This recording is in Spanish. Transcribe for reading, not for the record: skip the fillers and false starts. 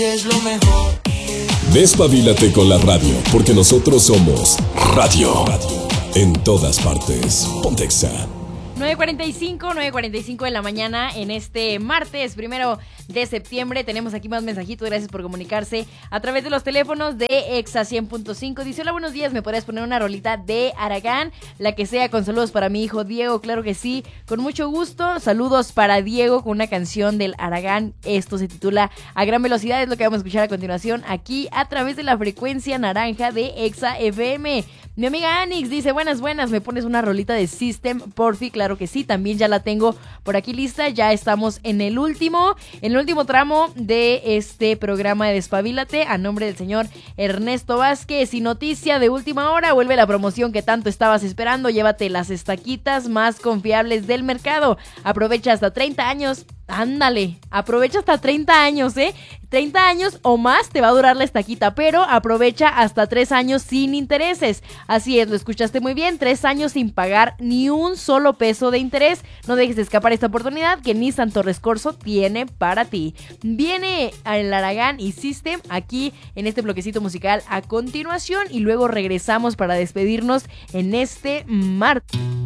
Es lo mejor. Despabilate con la radio, porque nosotros somos radio. En todas partes. Pontexa. 9:45 de la mañana en este martes 1 de septiembre. Tenemos aquí más mensajitos, gracias por comunicarse a través de los teléfonos de Exa 100.5. Dice: hola, buenos días, ¿me podrías poner una rolita de Aragán? La que sea, con saludos para mi hijo Diego. Claro que sí, con mucho gusto. Saludos para Diego con una canción del Aragán. Esto se titula A Gran Velocidad, es lo que vamos a escuchar a continuación aquí a través de la frecuencia naranja de Exa FM. Mi amiga Anix dice: buenas, ¿me pones una rolita de System, porfi? Claro que sí, también ya la tengo por aquí lista. Ya estamos en el último tramo de este programa de Despabilate. A nombre del señor Ernesto Vázquez, y noticia de última hora: vuelve la promoción que tanto estabas esperando. Llévate las estaquitas más confiables del mercado. Aprovecha hasta 30 años. Ándale, aprovecha hasta 30 años, 30 años o más te va a durar la estaquita, pero aprovecha hasta 3 años sin intereses. Así es, lo escuchaste muy bien, 3 años sin pagar ni un solo peso de interés. No dejes de escapar esta oportunidad que Nissan Torres Corso tiene para ti. Viene el Aragán y System aquí en este bloquecito musical a continuación, y luego regresamos para despedirnos en este martes.